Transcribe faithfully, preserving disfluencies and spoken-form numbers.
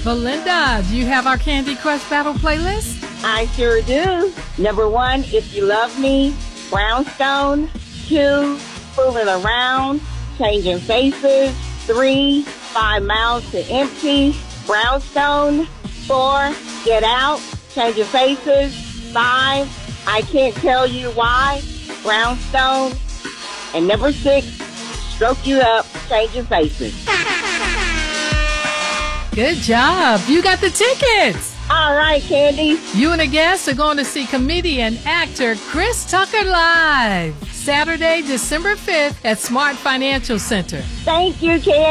Belinda, do you have our Candy Crush Battle playlist? I sure do. Number one, If You Love Me. Brownstone. Two, Fooling Around. Changing Faces. Three, Five Miles to Empty. Brownstone. Four, Get Out. Changing Faces. Five, I Can't Tell You Why. Brownstone. And number six, Stroke You Up. Changing Faces. Good job. You got the tickets. All right, Candy. You and a guest are going to see comedian, actor Chris Tucker live Saturday, December fifth at Smart Financial Center. Thank you, Candy.